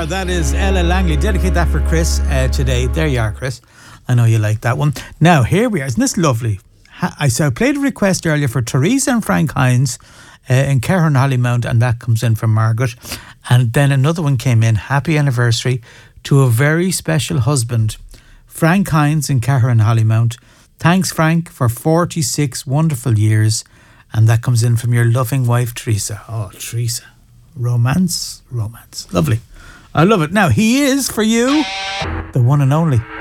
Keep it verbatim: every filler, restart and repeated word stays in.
are. That is Ella Langley. Dedicate that for Chris uh, today. There you are, Chris. I know you like that one. Now, here we are. Isn't this lovely? Ha- I, so I played a request earlier for Teresa and Frank Hines uh, in Cairn Hollymount, and that comes in from Margaret. And then another one came in. Happy anniversary to a very special husband, Frank Hines in Cairn Hollymount. Thanks, Frank, for forty-six wonderful years. And that comes in from your loving wife, Teresa. Oh, Teresa. Romance, romance. Lovely. I love it. Now, he is, for you, the one and only